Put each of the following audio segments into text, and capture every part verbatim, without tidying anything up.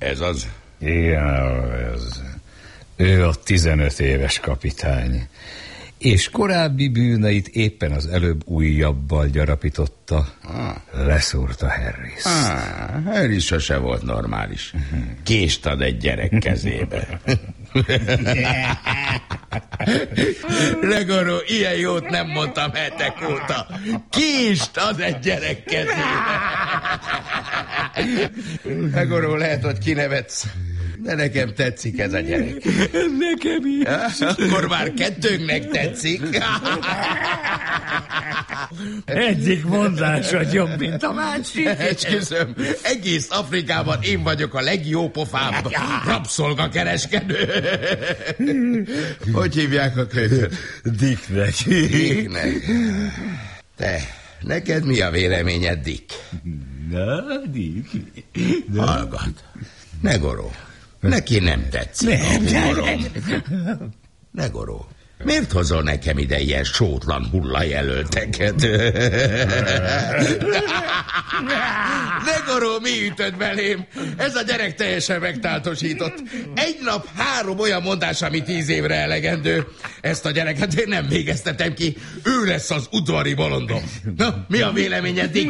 Ez az? Igen, ez. Ő a tizenöt éves kapitány. És korábbi bűneit éppen az előbb újabbal gyarapította. Ah. Leszúrta Harris. Ah, Harris sose volt normális. Kést ad egy gyerek kezébe. Legoró, ilyen jót nem mondtam hetek óta. Kést ad egy gyerek kezébe. Legoró, lehet, hogy kinevetsz, de nekem tetszik ez a gyerek. Nekem is. Ja, akkor már kettőnknek tetszik. Egyik mondása jobb, mint a másik. Esküszöm, egész Afrikában én vagyok a legjópofább rabszolgakereskedő. Hogy hívják a kölyköt? Dicknek. Dicknek. Te, neked mi a véleményed, Dick? Na, Dick. Hallgat. Negoró. Neki nem tetszik nem, a humorom. Negoró, miért hozol nekem ide ilyen sótlan hullajelölteket? Negoró, mi ütött belém? Ez a gyerek teljesen megtáltosított. Egy nap három olyan mondás, ami tíz évre elegendő. Ezt a gyereket én nem végeztetem ki. Ő lesz az udvari bolondom. Na, mi a véleményed, Dick?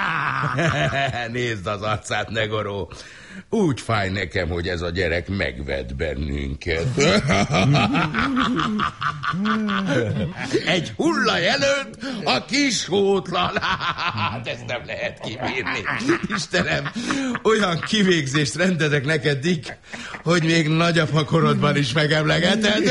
Nézd az arcát, Negoró. Úgy fáj nekem, hogy ez a gyerek megvett bennünket. Egy hullajelölt, a kis hótlan. Hát ezt nem lehet kibírni. Istenem, olyan kivégzést rendezek neked, Dick, hogy még nagyapa korodban is megemlegeted.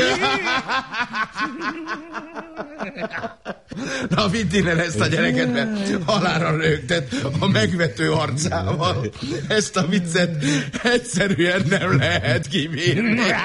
Na, vidd innen ezt a gyereket, mert halálra rögted a megvető arcával. Ezt a viccet egyszerűen nem lehet kibírni.